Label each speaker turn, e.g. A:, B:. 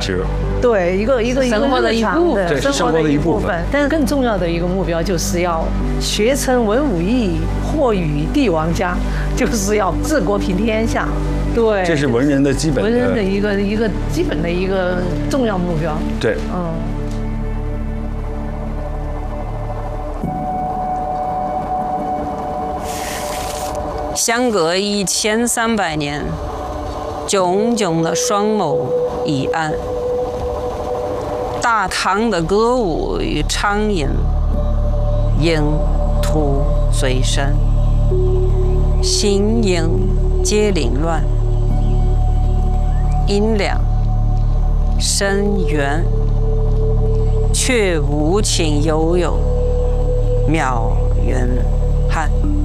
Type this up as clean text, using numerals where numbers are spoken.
A: 吃。
B: 对，一个
C: 生活的一部分，
A: 对，是生活的一部分。
B: 但是更重要的一个目标就是要学成文武艺，或与帝王家，就是要治国平天下。对，
A: 这是文人的基本的
B: 文人的一个基本的一个重要目标。
A: 对，
C: 相隔1300年，炯炯的双眸已暗。大唐的歌舞与苍蝇，影徒随身，形影皆凌乱，阴凉深远，却无情悠悠，渺远汉。